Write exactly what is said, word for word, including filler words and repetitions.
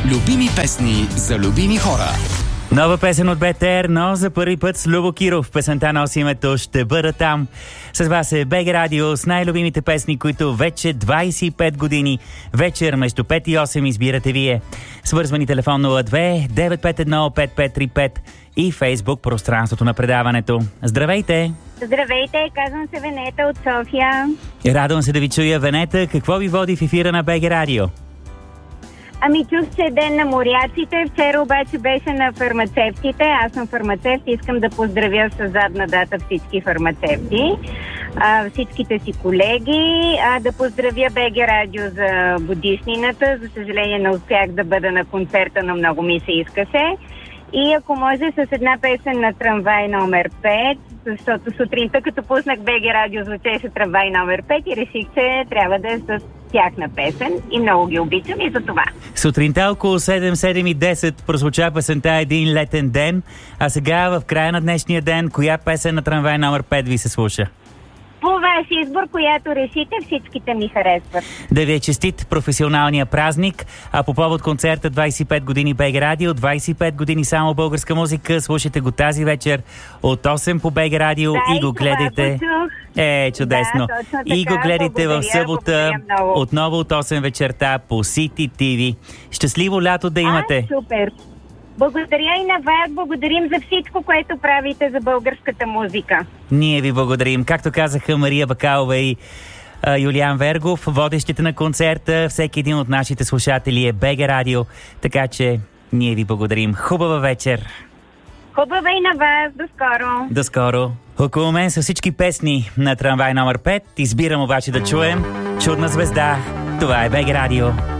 Любими песни за любими хора. Нова песен от БТР, но за първи път с Любо Киров. Песента носи името "Ще бъда там". С вас е БГ Радио с най-любимите песни, които вече двайсет и пет години вечер между пет и осем избирате вие. Свързвани телефон нула две девет пет едно пет пет три пет и Фейсбук пространството на предаването. Здравейте! Здравейте, казвам се Венета от София. Радвам се да ви чуя, Венета. Какво ви води в ефира на БГ Радио? Ами чух, че е ден на моряците, вчера обаче беше на фармацевтите. Аз съм фармацевт и искам да поздравя с задна дата всички фармацевти, а, всичките си колеги, а, да поздравя БГ Радио за годишнината. За съжаление не успях да бъда на концерта, но много ми се искаше. И ако може с една песен на Трамвай номер пет, защото сутринта като пуснах БГ Радио звучеше Трамвай номер пет и реших, че трябва да е с тяхна песен и много ги обичам и за това. Сутринта около седем, седем и десет прозвуча песента "Един летен ден", а сега в края на днешния ден коя песен на Трамвай номер пет ви се слуша? По ваш избор, която решите, всичките ми харесват. Да ви е честит професионалния празник, а по повод концерта двайсет и пет години БГ Радио, двайсет и пет години само българска музика, слушайте го тази вечер от осем по БГ Радио да, и го гледайте. Е, чудесно. Да, и го гледайте в събота отново от осем вечерта по Сити ТВ. Щастливо лято да имате! А, супер! Благодаря и на вас, благодарим за всичко, което правите за българската музика. Ние ви благодарим. Както казаха Мария Бакалова и а, Юлиан Вергов, водещите на концерта, всеки един от нашите слушатели е БГ Радио, така че ние ви благодарим. Хубава вечер! Хубава и на вас, до скоро! До скоро! Около мен са всички песни на Трамвай номер пет. Избирам обаче да чуем "Чудна звезда". Това е БГ Радио.